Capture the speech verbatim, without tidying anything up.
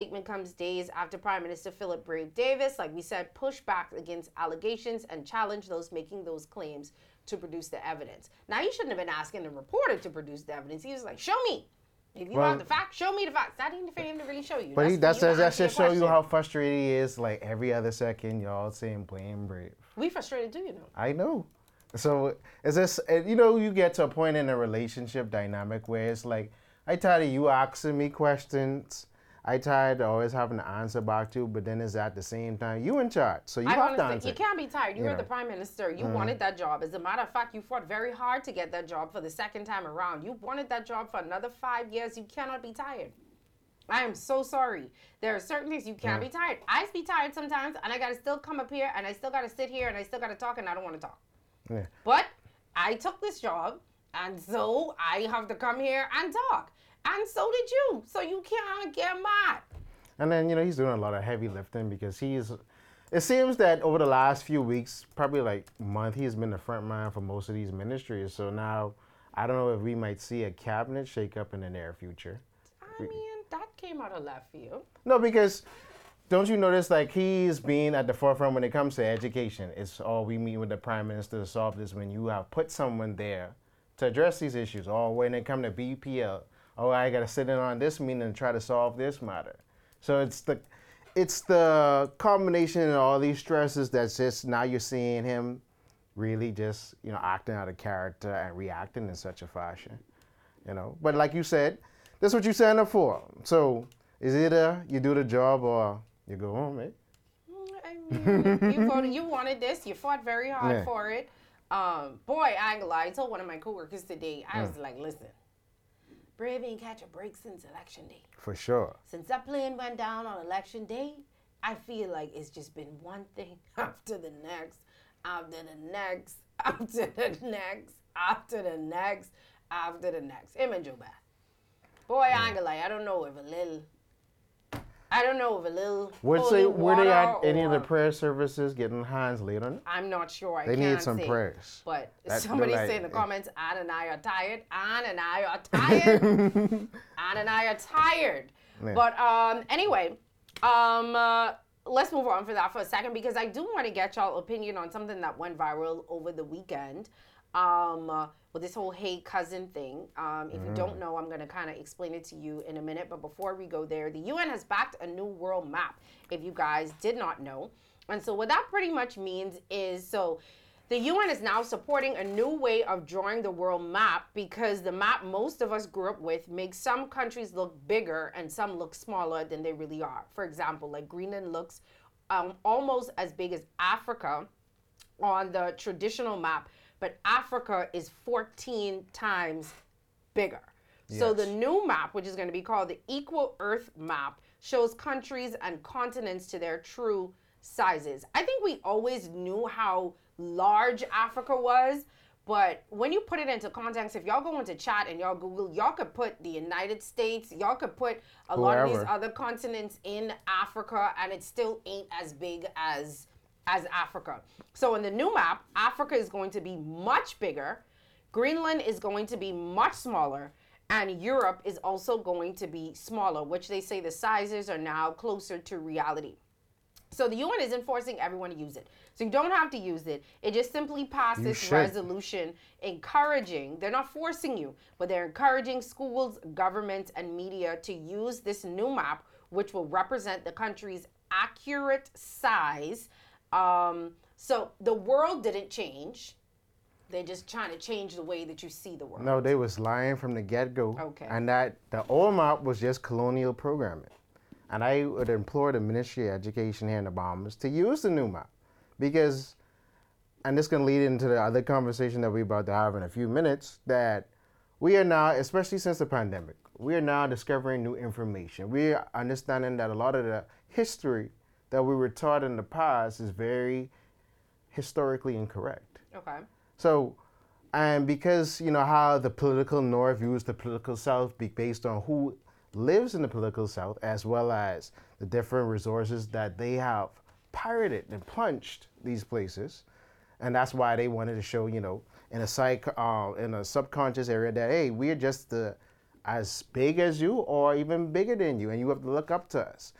statement comes days after Prime Minister Philip Brave Davis, like we said, pushed back against allegations and challenged those making those claims to produce the evidence. Now, he shouldn't have been asking the reporter to produce the evidence. He was like, show me. If you well, have the facts, show me the facts. That ain't for him to really show you. But that's he, that's, that's, that's just show you how frustrated he is. Like, every other second, y'all saying blame Brave. We frustrated too, you know. I know. So, is this, you know, you get to a point in a relationship dynamic where it's like, I tired of you asking me questions. I tired of always having to answer back to, but then it's at the same time, you in charge, so you I have to answer. You can't be tired. You, you were know. the prime minister. You mm-hmm. wanted that job. As a matter of fact, you fought very hard to get that job for the second time around. You wanted that job for another five years. You cannot be tired. I am so sorry. There are certain things you can't mm. be tired. I be tired sometimes, and I got to still come up here, and I still got to sit here, and I still got to talk, and I don't want to talk. Yeah. But I took this job, and so I have to come here and talk. And so did you. So you can't get mad. And then, you know, he's doing a lot of heavy lifting because he's, it seems that over the last few weeks, probably like a month, he's been the front man for most of these ministries. So now, I don't know if we might see a cabinet shakeup in the near future. I mean, that came out of left field. No, because don't you notice, like, he's been at the forefront when it comes to education. It's all we meet with the prime minister to solve this when you have put someone there to address these issues. Or when it comes to B P L, oh, I got to sit in on this meeting and try to solve this matter. So it's the it's the combination of all these stresses that's just now you're seeing him really just, you know, acting out of character and reacting in such a fashion, you know. But like you said, that's what you signed up for. So is either you do the job or you go home, eh? I mean, you, voted, you wanted this. You fought very hard yeah. for it. Um, boy, I ain't gonna lie. I told one of my coworkers today, I was mm. like, listen, Brave ain't catch a break since election day. For sure. Since that plane went down on election day, I feel like it's just been one thing after the next, after the next, after the next, after the next, after the next. Him and Joe Bad. Boy, yeah. I ain't gonna lie, I don't know if a little, I don't know if a little Would say, were they at any of the prayer services getting hands laid on it? I'm not sure. I they can't need some say. prayers. But that, somebody like, say in the comments, Ann and I are tired. Ann and I are tired. Ann and I are tired. Yeah. But um, anyway, um, uh, let's move on for that for a second because I do want to get y'all opinion on something that went viral over the weekend. Um, uh, with this whole hey cousin thing. Um, if mm. you don't know, I'm going to kind of explain it to you in a minute. But before we go there, the U N has backed a new world map, if you guys did not know. And so what that pretty much means is, so the U N is now supporting a new way of drawing the world map because the map most of us grew up with makes some countries look bigger and some look smaller than they really are. For example, like Greenland looks um, almost as big as Africa on the traditional map, but Africa is fourteen times bigger. Yes. So the new map, which is going to be called the Equal Earth Map, shows countries and continents to their true sizes. I think we always knew how large Africa was, but when you put it into context, if y'all go into chat and y'all Google, y'all could put the United States, y'all could put a Whoever. lot of these other continents in Africa, and it still ain't as big as as Africa. So in the new map, Africa is going to be much bigger, Greenland is going to be much smaller, and Europe is also going to be smaller, which they say the sizes are now closer to reality. So the U N isn't forcing everyone to use it. So you don't have to use it. It just simply passed this resolution encouraging, they're not forcing you, but they're encouraging schools, governments, and media to use this new map, which will represent the country's accurate size. Um, so the world didn't change. They're just trying to change the way that you see the world. No, they was lying from the get-go. Okay. And that the old map was just colonial programming. And I would implore the Ministry of Education here in the Bahamas to use the new map. Because, and this can lead into the other conversation that we're about to have in a few minutes, that we are now, especially since the pandemic, we are now discovering new information. We are understanding that a lot of the history that we were taught in the past is very historically incorrect. Okay. So, and because, you know, how the political North views the political South be based on who lives in the political South, as well as the different resources that they have pirated and plunged these places. And that's why they wanted to show, you know, in a psych, uh, in a subconscious area that, hey, we're just the, as big as you or even bigger than you, and you have to look up to us.